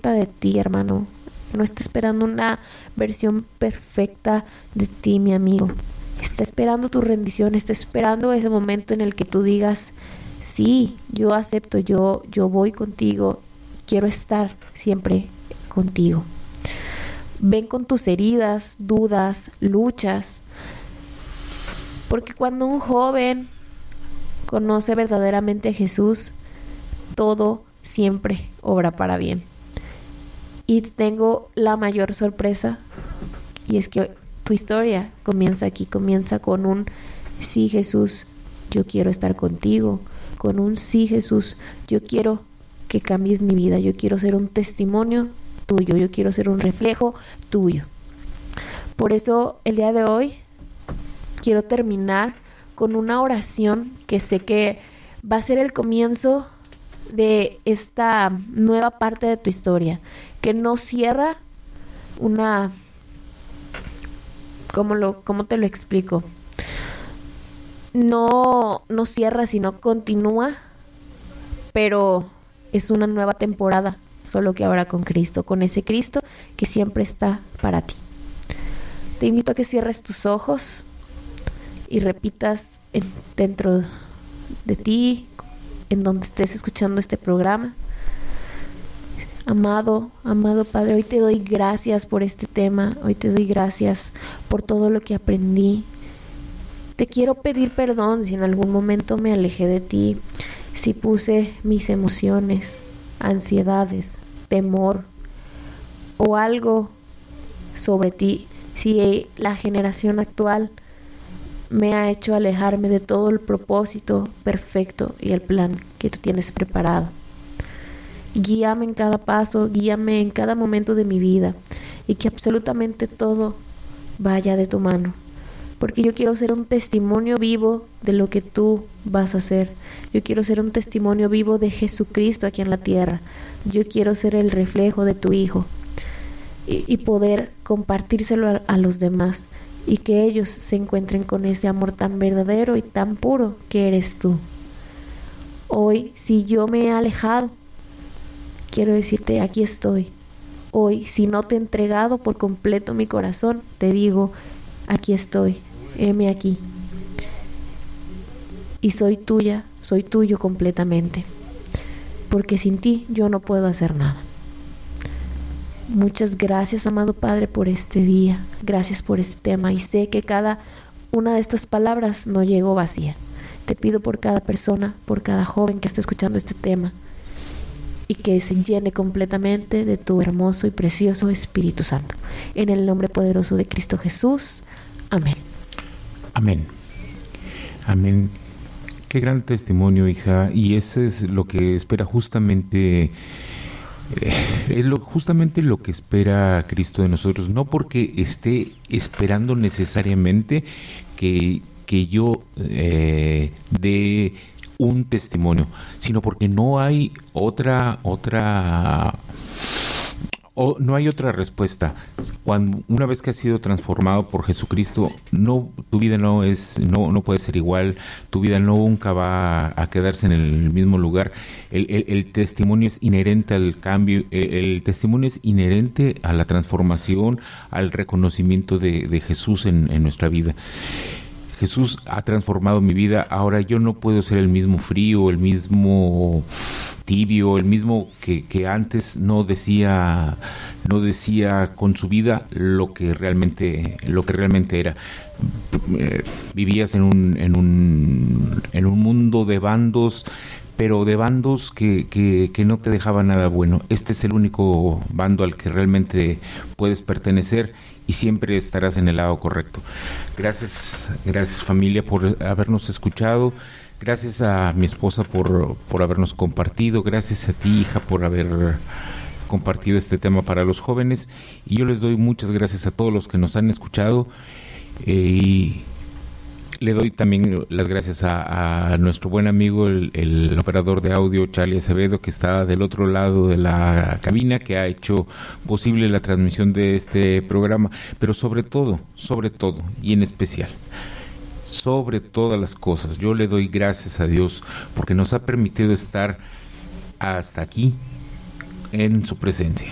perfecta de ti, hermano. No está esperando una versión perfecta de ti, mi amigo. Está esperando tu rendición, está esperando ese momento en el que tú digas, sí, yo acepto, yo voy contigo, quiero estar siempre contigo. Ven con tus heridas, dudas, luchas, porque cuando un joven conoce verdaderamente a Jesús, todo siempre obra para bien. Y tengo la mayor sorpresa, y es que tu historia comienza aquí, comienza con un sí, Jesús, yo quiero estar contigo, con un sí, Jesús, yo quiero que cambies mi vida, yo quiero ser un testimonio tuyo, yo quiero ser un reflejo tuyo. Por eso el día de hoy quiero terminar con una oración que sé que va a ser el comienzo de esta nueva parte de tu historia, que no cierra una... ¿Cómo te lo explico? No cierra, sino continúa, pero es una nueva temporada, solo que ahora con Cristo, con ese Cristo que siempre está para ti. Te invito a que cierres tus ojos y repitas dentro de ti, en donde estés escuchando este programa. Amado Padre, hoy te doy gracias por este tema, hoy te doy gracias por todo lo que aprendí. Te quiero pedir perdón si en algún momento me alejé de ti, si puse mis emociones, ansiedades, temor o algo sobre ti, si la generación actual me ha hecho alejarme de todo el propósito perfecto y el plan que tú tienes preparado. Guíame en cada paso, guíame en cada momento de mi vida y que absolutamente todo vaya de tu mano. Porque yo quiero ser un testimonio vivo de lo que tú vas a hacer. Yo quiero ser un testimonio vivo de Jesucristo aquí en la tierra. Yo quiero ser el reflejo de tu Hijo y poder compartírselo a los demás y que ellos se encuentren con ese amor tan verdadero y tan puro que eres tú. Hoy, si yo me he alejado, quiero decirte, aquí estoy. Hoy, si no te he entregado por completo mi corazón, te digo, aquí estoy, heme aquí. Y soy tuya, soy tuyo completamente. Porque sin ti yo no puedo hacer nada. Muchas gracias, amado Padre, por este día. Gracias por este tema. Y sé que cada una de estas palabras no llegó vacía. Te pido por cada persona, por cada joven que está escuchando este tema, y que se llene completamente de tu hermoso y precioso Espíritu Santo. En el nombre poderoso de Cristo Jesús. Amén. Amén. Amén. Qué gran testimonio, hija. Y eso es lo que espera justamente... justamente lo que espera Cristo de nosotros. No porque esté esperando necesariamente que yo dé un testimonio, sino porque no hay otra respuesta. Una vez que has sido transformado por Jesucristo, tu vida no puede ser igual, tu vida nunca va a quedarse en el mismo lugar. El testimonio es inherente al cambio, el testimonio es inherente a la transformación, al reconocimiento de Jesús en nuestra vida. Jesús ha transformado mi vida. Ahora yo no puedo ser el mismo frío, el mismo tibio, el mismo que antes no decía con su vida lo que realmente era. Vivías en un mundo de bandos, pero de bandos que no te dejaban nada bueno. Este es el único bando al que realmente puedes pertenecer y siempre estarás en el lado correcto. Gracias familia por habernos escuchado. Gracias a mi esposa por habernos compartido. Gracias a ti, hija, por haber compartido este tema para los jóvenes. Y yo les doy muchas gracias a todos los que nos han escuchado. Y le doy también las gracias a nuestro buen amigo, el operador de audio, Charlie Acevedo, que está del otro lado de la cabina, que ha hecho posible la transmisión de este programa. Pero sobre todo, y en especial, sobre todas las cosas, yo le doy gracias a Dios porque nos ha permitido estar hasta aquí en su presencia.